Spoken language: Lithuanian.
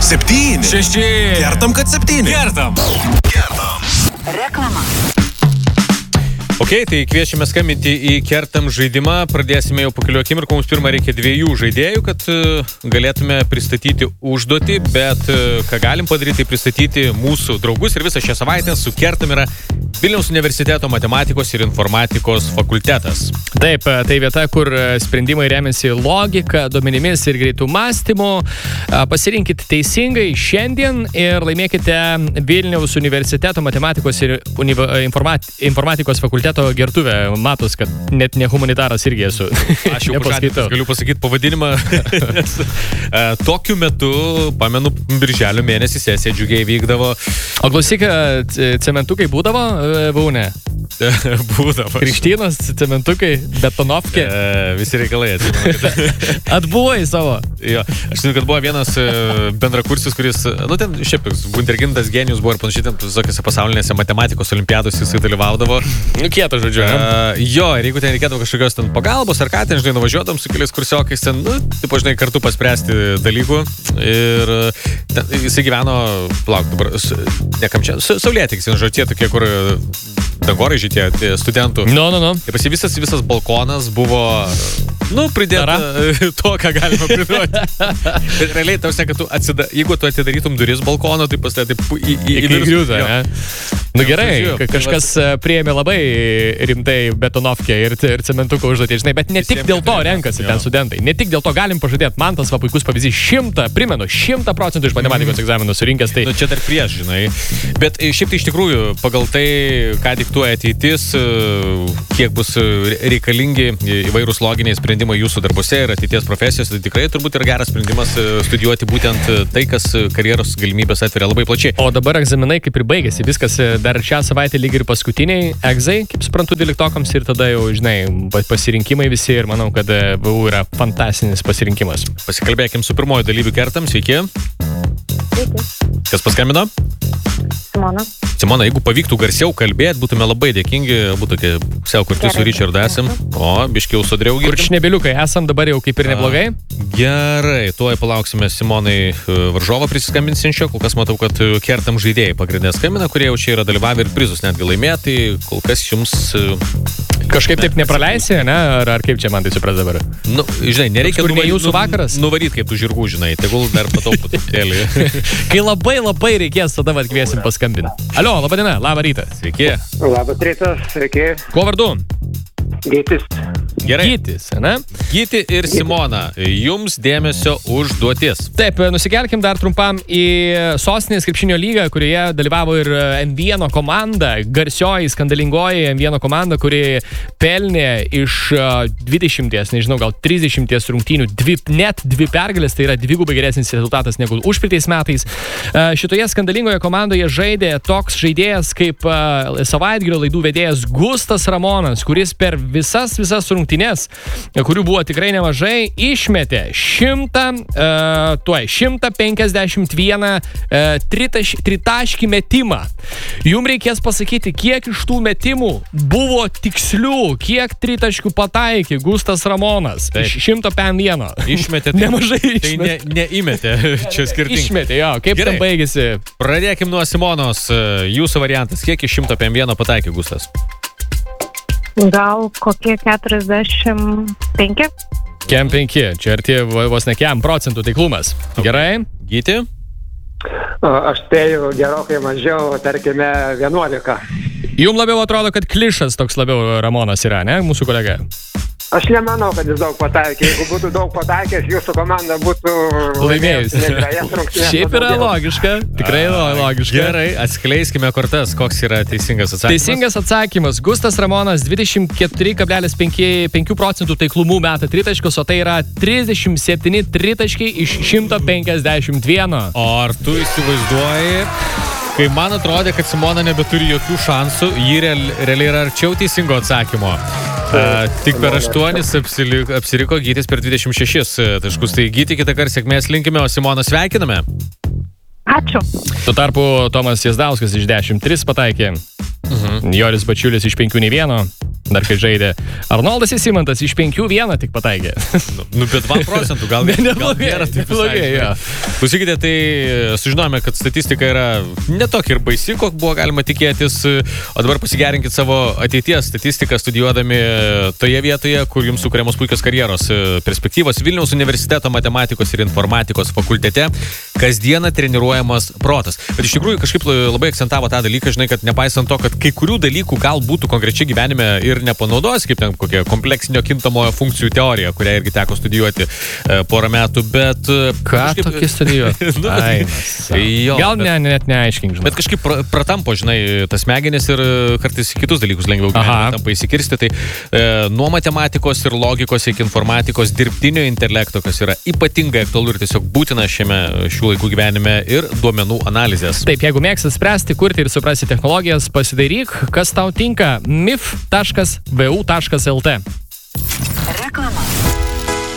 7. 6. Kertam, kad 7. Kertam. Reklama. Ok, tai kviečiame skambinti į Kertam žaidimą. Pradėsime jau po kelių akimirkų. Mums pirmą reikia 2 žaidėjų, kad galėtume pristatyti užduotį, bet ką galim padaryti, tai pristatyti mūsų draugus ir visą šią savaitę su Kertam yra Vilniaus universiteto matematikos ir informatikos fakultetas. Taip, tai vieta, kur sprendimai remiasi logika, duomenimis ir greitų mąstymų. Pasirinkit teisingai šiandien ir laimėkite Vilniaus universiteto matematikos ir informatikos fakulteto gertuvę. Matos, kad net ne humanitaras irgi esu. Aš jau galiu pasakyti pavadinimą. Tokiu metu, pamenu, birželio mėnesį sesija džiugiai vykdavo. O klausyk, cementukai būdavo, Vaune? Būdavo. Krikštynos, cementukai, betonovkė. Visi reikalai atsimenu. Atbuvai savo. Jo, aš žinau, kad buvo vienas bendrakursis, kuris, ten šiaip wunderkindas genijus buvo ir panašiai, ten visokiose pasaulinėse matematikos olimpiadose jisai dalyvaudavo. Kieto, žodžiu. Jo, ir jeigu ten reikėtų kažkokios ten pagalbos ar ką, ten, žinai, nuvažiuotam su keliais kursiokais, ten, tipo, žinai, kartu paspręsti dalykų. Ir ten, jisai gyveno, dabar, nekam čia, saulėtiks, žodžiu, tokie, kur dangorai žitie studentų. No. Ir pasi visas balkonas buvo, pridėta to, ką galima pridėti. Bet realiai, tau seka, jeigu tu atidarytum duris balkono, tai pas tai į griūtą, ne? Gerai, kažkas priėmė labai rimtai betonovkę ir cementuką užduotį, žinai, bet ne tik dėl to renkasi ten studentai. Ne tik dėl to galim pažadėti. Man tas puikus pavyzdys 100% iš matematikos egzaminų surinkęs. Tai... čia dar prieš, žinai. Bet šiaip tai iš tikrųjų, pagal tai, ką diktuoja ateitis, kiek bus reikalingi įvairūs loginiai sprendimai jūsų darbose ir ateities profesijos, tai tikrai turbūt yra geras sprendimas studijuoti būtent tai, kas karjeros galimybės atveria labai plačiai. O dabar egzaminai kaip ir baigėsi. Viskas dar šią savaitę lyg ir paskutiniai egzai, kaip suprantu, 12-okams ir tada jau, žinai, pasirinkimai visi ir manau, kad VU yra fantastinis pasirinkimas. Pasikalbėkim su pirmoju dalyviu Kertam. Sveiki. Sveiki. Kas paskambino? Simona, jeigu pavyktų garsiau kalbėti, būtume labai dėkingi, būtų tokie pusiau kurti su Richardu esam. O, biškiau sodriau girdim. Kurčnebeliukai esam dabar jau kaip ir neblogai. Gerai, tuoj palauksime Simonai varžovą prisiskambinsinčio. Kol kas matau, kad Kertam žaidėjai pagrindinė skambina, kurie jau čia yra dalyvavę ir prizus netgi laimėję, tai kol kas jums... Kažkaip taip nepraleisi, ne? Ar kaip čia man tai supras dabar? Žinai, nereikia nuvaryti kaip tų žirgų, žinai, tegul dar pataupų truputėlį. Kai labai reikės, tada kviesim paskambinti. Alio, laba diena, labą rytą. Sveiki. Labas rytas, sveiki. Kuo vardu? Gytis. Gerai. Gytis, ne? Gyti ir Simona, jums dėmesio užduotis. Taip, nusikelkim dar trumpam į Sostinės krepšinio lygą, kurioje dalyvavo ir M1 komanda, garsioji, skandalingoji M1 komanda, kuri pelnė iš 20, nežinau, gal 30 rungtynių, net 2 pergalės, tai yra dvigubai geresnis rezultatas negu užpraeitais metais. Šitoje skandalingoje komandoje žaidė toks žaidėjas kaip savaitgalio laidų vedėjas Gustas Ramonas, kuris per visas rungtynes, kurių buvo tikrai nemažai, išmetė 151 tritaškį metimą. Jums reikės pasakyti, kiek iš tų metimų buvo tikslių, kiek tritaškių pataikė Gustas Ramonas. Taip. Iš 151. Išmetė. Nemažai išmetė. Tai neįmetė. Čia skirtingai. Išmetė, jo. Kaip Gerai. Ten baigėsi? Pradėkim nuo Simonos. Jūsų variantas. Kiek iš 151 pataikė Gustas? Gal kokie 45? Kem 5. Čia arti vos ne kem procentų taiklumas. Gerai? Gyti? Aš spėju gerokai mažiau, tarkime, 11. Jums labiau atrodo, kad Klišas toks labiau Ramonas yra, ne? Mūsų kolega. Aš nemanau, kad jis daug pataikė. Jeigu būtų daug pataikęs, jūsų komanda būtų laimėjusi. Šiaip yra daugiau. Logiška. Tikrai logiška. Gerai, atskleiskime kortas, koks yra teisingas atsakymas. Teisingas atsakymas. Gustas Ramonas 24,5% taiklumu meta tritaškius, o tai yra 37 tritaškiai iš 151. O ar tu įsivaizduoji, kai man atrodė, kad Simona nebeturi jokių šansų, ji realiai yra arčiau teisingo atsakymo. Tik per 8 apsiriko Gytis per 26 taškus. Tai Gyti, kitą kartą sėkmės linkime, o Simoną sveikiname. Ačiū. Tuo tarpu Tomas Jazdauskas iš 10 3 pataikė. Joris Bačiulis iš 5 nei vieno. dar kai žaidė. Arnoldas Įsimantas iš 5-1 tik pataikė. Bet 2% gal nėra taip blogai, jo. Klausykite, tai sužinojome, kad statistika yra netokia ir baisi, kok buvo galima tikėtis, o dabar pasigerinkit savo ateities statistiką studijuodami toje vietoje, kur jums sukuriamos puikios karjeros perspektyvos. Vilniaus universiteto matematikos ir informatikos fakultete kasdieną treniruojamas protas. Bet iš tikrųjų kažkaip labai akcentavo tą dalyką, žinai, kad nepaisant to, kad kai kurių dalykų gal būtų konkrečiai gyvenime ir nepanaudos, kaip ten kokia kompleksinio kintamojo funkcijų teorija, kurią irgi teko studijuoti porą metų, bet... Ką tokį studijuoti? Gal net neaiškink, žinai. Bet kažkaip pratampo, žinai, tas smegenis ir kartais kitus dalykus lengviau gyvenime tampa įsikirsti. Tai nuo matematikos ir logikos iki informatikos, dirbtinio intelekto, kas yra ypatingai aktualu ir tiesiog būtina šių laikų gyvenime, ir duomenų analizės. Taip, jeigu mėgstat spręsti, kurti ir suprasti technologijas, pasidairyk, kas tau tinka, mif.vu.lt. Reklama.